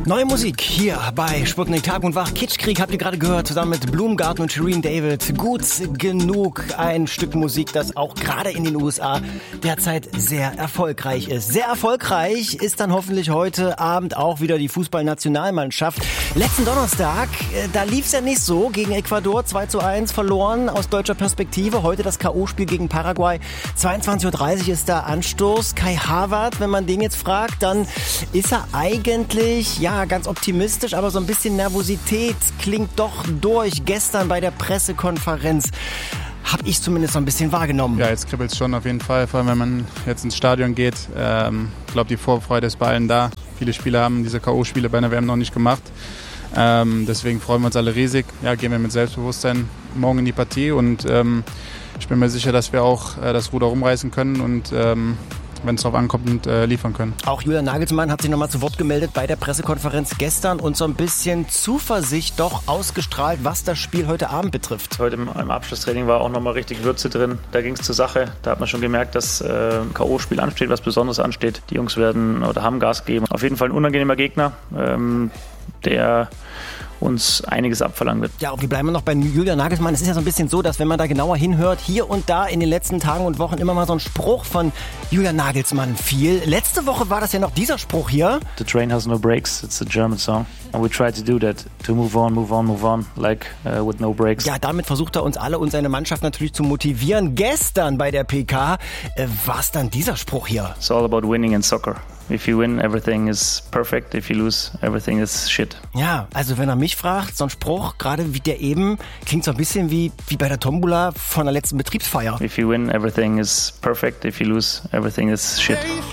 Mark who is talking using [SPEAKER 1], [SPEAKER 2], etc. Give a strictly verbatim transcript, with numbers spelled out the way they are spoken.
[SPEAKER 1] Neue Musik hier bei Sputnik Tag und Wach. Kitschkrieg habt ihr gerade gehört, zusammen mit Blumengarten und Shireen David. Gut genug, ein Stück Musik, das auch gerade in den U S A derzeit sehr erfolgreich ist. Sehr erfolgreich ist dann hoffentlich heute Abend auch wieder die Fußballnationalmannschaft. Letzten Donnerstag, da lief es ja nicht so, gegen Ecuador zwei zu eins verloren aus deutscher Perspektive. Heute das K O-Spiel gegen Paraguay. zweiundzwanzig Uhr dreißig ist der Anstoß. Kai Havertz, wenn man den jetzt fragt, dann ist er eigentlich, ja, ganz optimistisch, aber so ein bisschen Nervosität klingt doch durch. Gestern bei der Pressekonferenz habe ich zumindest so ein bisschen wahrgenommen.
[SPEAKER 2] Ja, jetzt kribbelt es schon auf jeden Fall, vor allem wenn man jetzt ins Stadion geht. Ich ähm, glaube, die Vorfreude ist bei allen da. Viele Spieler haben diese K O-Spiele bei einer W M noch nicht gemacht. Ähm, deswegen freuen wir uns alle riesig. Ja, gehen wir mit Selbstbewusstsein morgen in die Partie und ähm, ich bin mir sicher, dass wir auch äh, das Ruder rumreißen können und ähm, wenn es darauf ankommt, äh, liefern können.
[SPEAKER 1] Auch Julian Nagelsmann hat sich nochmal zu Wort gemeldet bei der Pressekonferenz gestern und so ein bisschen Zuversicht doch ausgestrahlt, was das Spiel heute Abend betrifft.
[SPEAKER 3] Heute im, im Abschlusstraining war auch nochmal richtig Würze drin. Da ging es zur Sache. Da hat man schon gemerkt, dass äh, ein K O-Spiel ansteht, was Besonderes ansteht. Die Jungs werden oder haben Gas gegeben. Auf jeden Fall ein unangenehmer Gegner, ähm, der uns einiges abverlangen wird.
[SPEAKER 1] Ja, und wir bleiben noch bei Julian Nagelsmann. Es ist ja so ein bisschen so, dass wenn man da genauer hinhört, hier und da in den letzten Tagen und Wochen immer mal so ein Spruch von Julian Nagelsmann fiel. Letzte Woche war das ja noch dieser Spruch hier.
[SPEAKER 3] The train has no brakes. It's a German song. And we try to do that. To move on, move on, move on. Like uh, with no brakes.
[SPEAKER 1] Ja, damit versucht er uns alle und seine Mannschaft natürlich zu motivieren. Gestern bei der P K äh, war es dann dieser Spruch hier.
[SPEAKER 3] It's all about winning in soccer. If you win, everything is perfect. If you lose, everything is shit.
[SPEAKER 1] Ja, also wenn er mich fragt, so ein Spruch, gerade wie der eben, klingt so ein bisschen wie, wie bei der Tombola von der letzten Betriebsfeier.
[SPEAKER 3] If you win, everything is perfect. If you lose, everything is shit.